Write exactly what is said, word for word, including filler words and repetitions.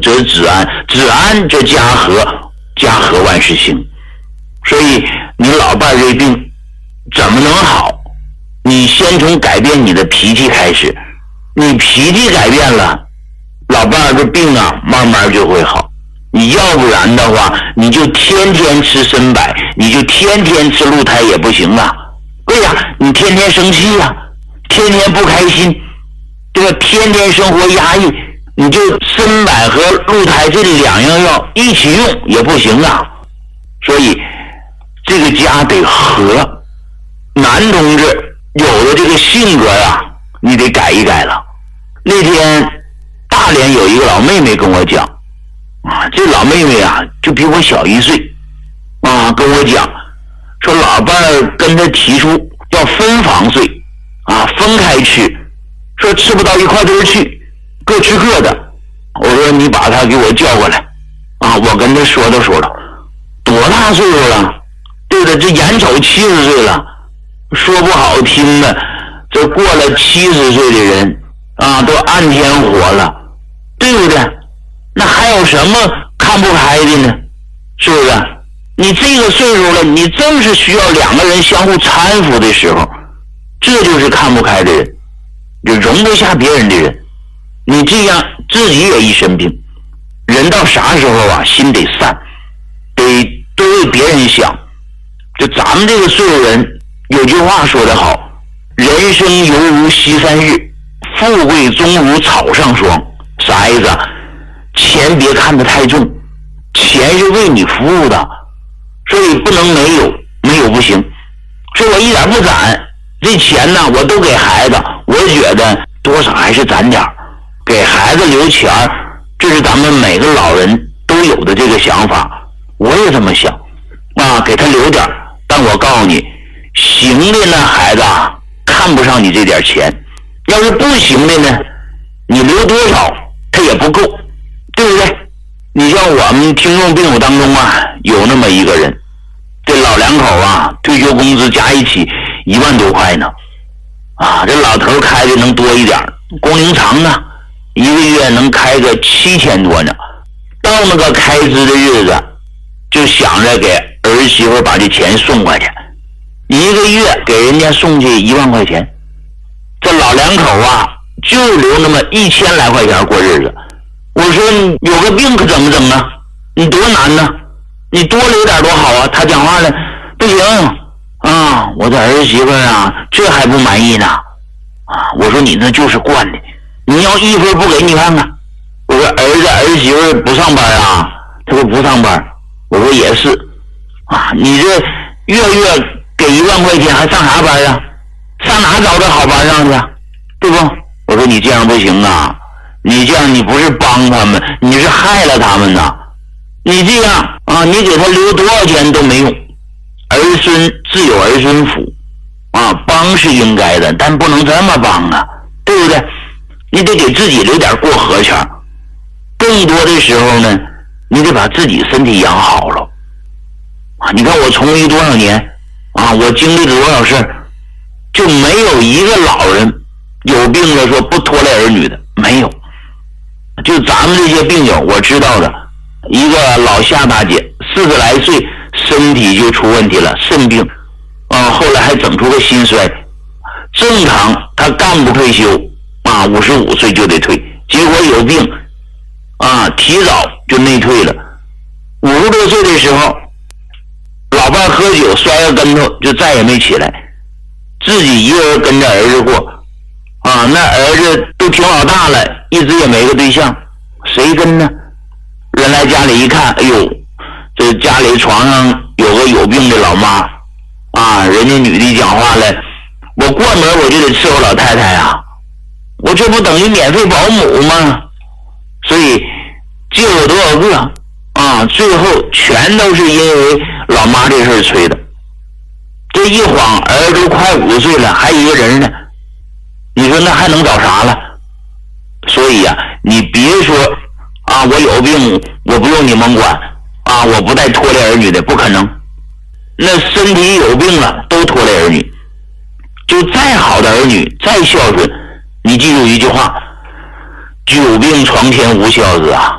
则止安，止安则家和，家和万事兴。所以你老伴这病怎么能好？你先从改变你的脾气开始，你脾气改变了，老伴这病啊慢慢就会好。你要不然的话，你就天天吃参柏，你就天天吃鹿胎也不行啊。为啥？你天天生气呀、啊，天天不开心，对吧？天天生活压抑，你就参柏和鹿胎这两样药一起用也不行啊。所以这个家得和。男同志有的这个性格呀，你得改一改了。那天大连有一个老妹妹跟我讲啊，这老妹妹啊就比我小一岁啊，跟我讲说老伴儿跟她提出要分房睡啊，分开吃，说吃不到一块堆去，各吃各的。我说你把她给我叫过来啊，我跟她说道说道，多大岁数了？对的，这眼瞅七十岁了，说不好听的，这过了七十岁的人啊，都暗天活了，对不对？那还有什么看不开的呢？是不是？你这个岁数了，你正是需要两个人相互搀扶的时候，这就是看不开的人，就容不下别人的人。你这样自己也一身病，人到啥时候啊，心得散，得多为别人想。就咱们这个岁数人，有句话说得好，人生犹如西山日，富贵终如草上霜。啥意思啊？钱别看得太重，钱是为你服务的，所以不能没有，没有不行。说我一点不攒，这钱呢我都给孩子，我觉得多少还是攒点，给孩子留钱，这是咱们每个老人都有的这个想法，我也这么想啊，给他留点。但我告诉你，行的呢孩子啊，看不上你这点钱，要是不行的呢，你留多少他也不够，对不对？你像我们听众病友当中啊，有那么一个人，这老两口啊，退休工资加一起一万多块呢，啊，这老头开的能多一点，工龄长啊，一个月能开个七千多呢。到那个开支的日子，就想着给儿媳妇把这钱送过去，一个月给人家送去一万块钱，这老两口啊就留那么一千来块钱过日子。我说有个病可怎么整啊？你多难呢？你多留点多好啊！他讲话了，不行啊！我的儿媳妇啊，这还不满意呢啊！我说你那就是惯的，你要一分不给你看看。我说儿子儿媳妇不上班啊？他说不上班。我说也是啊，你这月月给一万块钱还上啥班啊？上哪找的好班上去？对不？我说你这样不行啊，你这样你不是帮他们，你是害了他们呐。你这样啊，你给他留多少钱都没用，儿孙自有儿孙福啊，帮是应该的，但不能这么帮啊，对不对？你得给自己留点过河钱，更多的时候呢，你得把自己身体养好了啊！你看我从医多少年啊，我经历了多少事儿，就没有一个老人有病了说不拖累儿女的，没有。就咱们这些病友，我知道的，一个老夏大姐四十来岁身体就出问题了，肾病啊，后来还整出个心衰，正常她干部退休啊，五十五岁就得退，结果有病啊，提早就内退了。五十多岁的时候，老伴喝酒摔个跟头就再也没起来，自己一个人跟着儿子过啊，那儿子都挺老大了，一直也没个对象，谁跟呢？人来家里一看，哎呦，这家里床上有个有病的老妈啊，人家女的讲话了，我过门我就得伺候老太太啊，我这不等于免费保姆吗？所以救了多少个啊，最后全都是因为老妈这事儿催的。这一晃儿都快五十岁了，还一个人呢，你说那还能找啥了？所以啊，你别说啊，我有病我不用你们管啊，我不带拖累儿女的，不可能。那身体有病了都拖累儿女，就再好的儿女再孝顺，你记住一句话，久病床前无孝子啊。